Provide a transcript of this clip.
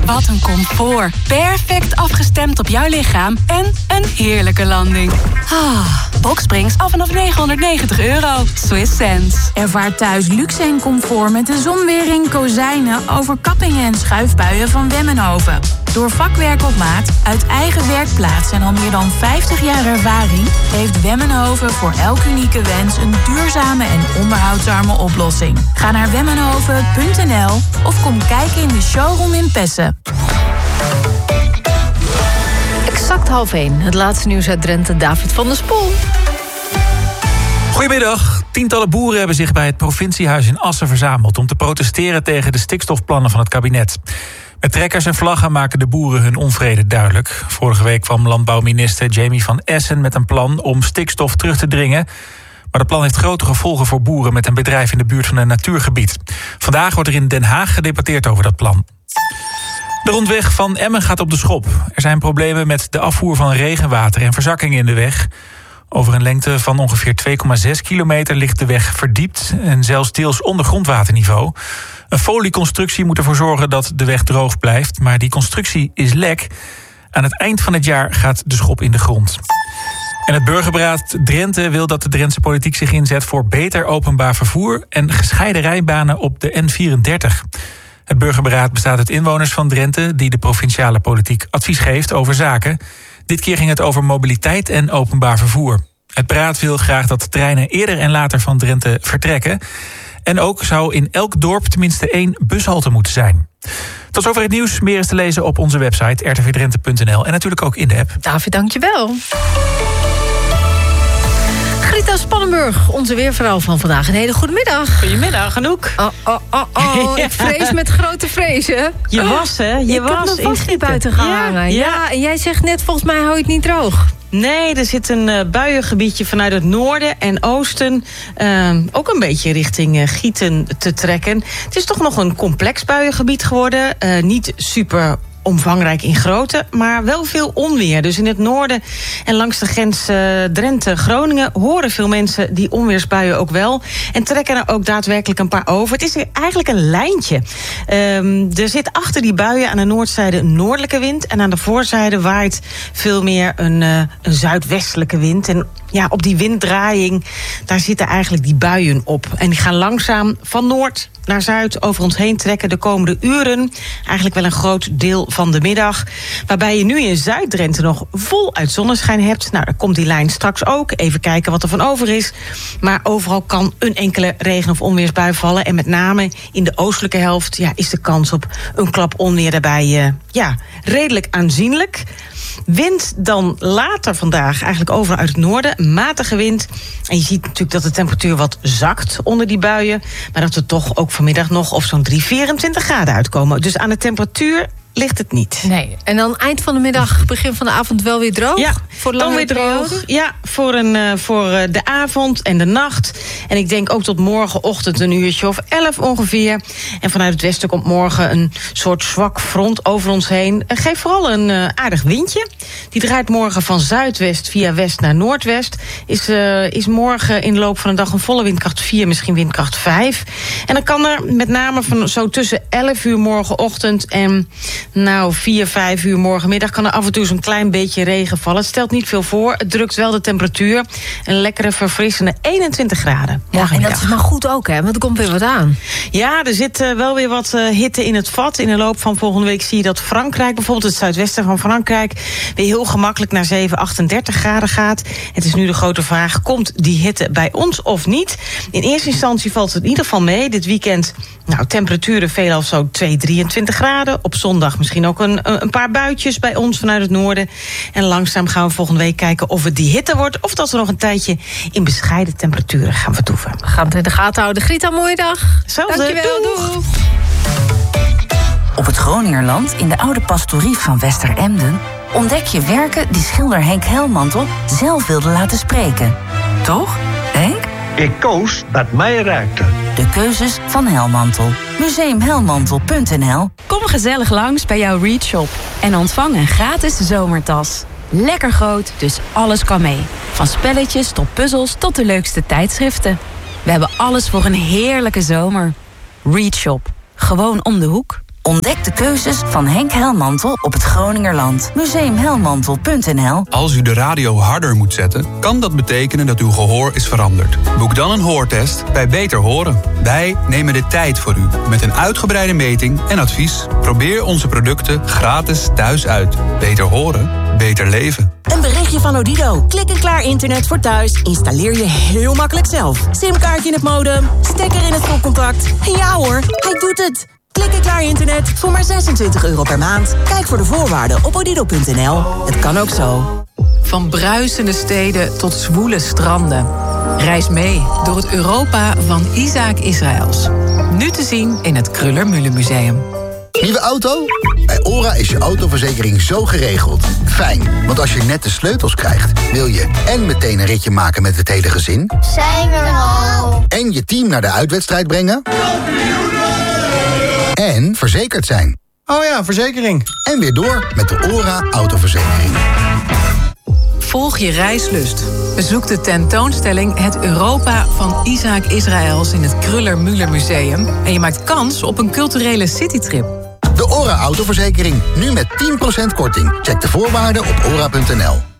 Wat een comfort. Perfect afgestemd op jouw lichaam en een heerlijke landing. Boxsprings af vanaf €990. Swiss sense. Ervaar thuis luxe en comfort met de zonwering, kozijnen, overkappingen en schuifbuien van Wemmenhoven. Door vakwerk op maat, uit eigen werkplaats en al meer dan 50 jaar ervaring heeft Wemmenhoven voor elk unieke wens een duurzame en onderhoudsarme oplossing. Ga naar wemmenhoven.nl of kom kijken in de showroom in Pessen. Exact 12:30. Het laatste nieuws uit Drenthe, David van der Spoel. Goedemiddag. Tientallen boeren hebben zich bij het provinciehuis in Assen verzameld om te protesteren tegen de stikstofplannen van het kabinet. Met trekkers en vlaggen maken de boeren hun onvrede duidelijk. Vorige week kwam landbouwminister Jamie van Essen met een plan om stikstof terug te dringen. Maar dat plan heeft grote gevolgen voor boeren met een bedrijf in de buurt van een natuurgebied. Vandaag wordt er in Den Haag gedebatteerd over dat plan. De rondweg van Emmen gaat op de schop. Er zijn problemen met de afvoer van regenwater en verzakkingen in de weg. Over een lengte van ongeveer 2,6 kilometer ligt de weg verdiept en zelfs deels onder grondwaterniveau. Een folieconstructie moet ervoor zorgen dat de weg droog blijft, maar die constructie is lek. Aan het eind van het jaar gaat de schop in de grond. En het burgerberaad Drenthe wil dat de Drentse politiek zich inzet voor beter openbaar vervoer en gescheiden rijbanen op de N34. Het burgerberaad bestaat uit inwoners van Drenthe die de provinciale politiek advies geeft over zaken. Dit keer ging het over mobiliteit en openbaar vervoer. Het beraad wil graag dat treinen eerder en later van Drenthe vertrekken. En ook zou in elk dorp tenminste 1 bushalte moeten zijn. Tot zover het nieuws. Meer is te lezen op onze website rtvdrenthe.nl en natuurlijk ook in de app. David, dankjewel. Grita Spannenburg, onze weervrouw van vandaag. Een hele goede middag. Goedemiddag, Anouk. Ik vrees met grote vrezen. Je was, hè? Je was kan vast niet buiten gaan hangen. Ja, en jij zegt net, volgens mij hou je het niet droog. Nee, er zit een buiengebiedje vanuit het noorden en oosten ook een beetje richting Gieten te trekken. Het is toch nog een complex buiengebied geworden. Niet super omvangrijk in grootte, maar wel veel onweer. Dus in het noorden en langs de grens Drenthe-Groningen horen veel mensen die onweersbuien ook wel en trekken er ook daadwerkelijk een paar over. Het is eigenlijk een lijntje. Er zit achter die buien aan de noordzijde een noordelijke wind en aan de voorzijde waait veel meer een zuidwestelijke wind. En ja, op die winddraaiing, daar zitten eigenlijk die buien op. En die gaan langzaam van noord naar zuid over ons heen trekken de komende uren. Eigenlijk wel een groot deel van de middag. Waarbij je nu in Zuid-Drenthe nog voluit zonneschijn hebt. Nou, daar komt die lijn straks ook. Even kijken wat er van over is. Maar overal kan een enkele regen- of onweersbui vallen. En met name in de oostelijke helft is de kans op een klap onweer daarbij redelijk aanzienlijk. Wind dan later vandaag eigenlijk overal uit het noorden. Matige wind. En je ziet natuurlijk dat de temperatuur wat zakt onder die buien. Maar dat we toch ook vanmiddag nog op zo'n 24 graden uitkomen. Dus aan de temperatuur ligt het niet. Nee, en dan eind van de middag, begin van de avond wel weer droog? Ja, voor dan weer droog. periode? Ja, voor de avond en de nacht. En ik denk ook tot morgenochtend een uurtje of 11 ongeveer. En vanuit het westen komt morgen een soort zwak front over ons heen. Geeft vooral een aardig windje. Die draait morgen van zuidwest via west naar noordwest. Is morgen in de loop van de dag een volle windkracht 4, misschien windkracht 5. En dan kan er met name van zo tussen 11 uur morgenochtend en 4, 5 uur morgenmiddag kan er af en toe zo'n klein beetje regen vallen. Het stelt niet veel voor. Het drukt wel de temperatuur. Een lekkere, verfrissende 21 graden. Ja, en dat is maar goed ook, hè? Want er komt weer wat aan. Ja, er zit wel weer wat hitte in het vat. In de loop van volgende week zie je dat Frankrijk, bijvoorbeeld het zuidwesten van Frankrijk, weer heel gemakkelijk naar 7, 38 graden gaat. Het is nu de grote vraag, komt die hitte bij ons of niet? In eerste instantie valt het in ieder geval mee. Dit weekend, temperaturen veelal zo 2, 23 graden. Op zondag misschien ook een paar buitjes bij ons vanuit het noorden. En langzaam gaan we volgende week kijken of het die hitte wordt, of dat we nog een tijdje in bescheiden temperaturen gaan vertoeven. We gaan het in de gaten houden. Grita, mooie dag. Dankjewel, doeg. Op het Groningerland, in de oude pastorie van Westeremden, ontdek je werken die schilder Henk Helmantel zelf wilde laten spreken. Toch, Henk? Ik koos wat mij raakte. De keuzes van Helmantel. Museumhelmantel.nl. Kom gezellig langs bij jouw Read Shop en ontvang een gratis zomertas. Lekker groot, dus alles kan mee. Van spelletjes tot puzzels tot de leukste tijdschriften. We hebben alles voor een heerlijke zomer. Read Shop. Gewoon om de hoek. Ontdek de keuzes van Henk Helmantel op het Groningerland. Museumhelmantel.nl. Als u de radio harder moet zetten, kan dat betekenen dat uw gehoor is veranderd. Boek dan een hoortest bij Beter Horen. Wij nemen de tijd voor u met een uitgebreide meting en advies. Probeer onze producten gratis thuis uit. Beter horen, beter leven. Een berichtje van Odido. Klik en klaar internet voor thuis. Installeer je heel makkelijk zelf. Simkaartje in het modem, stekker in het stopcontact. En ja hoor, hij doet het. Klik en klaar internet voor maar €26 per maand. Kijk voor de voorwaarden op odido.nl. Het kan ook zo. Van bruisende steden tot zwoele stranden. Reis mee door het Europa van Isaac Israëls. Nu te zien in het Kröller-Müller-museum. Nieuwe auto? Bij ORA is je autoverzekering zo geregeld. Fijn, want als je net de sleutels krijgt, wil je en meteen een ritje maken met het hele gezin. Zijn we er al? En je team naar de uitwedstrijd brengen. En verzekerd zijn. Oh ja, verzekering. En weer door met de ORA autoverzekering. Volg je reislust. Bezoek de tentoonstelling Het Europa van Isaac Israëls in het Kröller-Müller Museum. En je maakt kans op een culturele citytrip. De ORA autoverzekering, nu met 10% korting. Check de voorwaarden op ora.nl.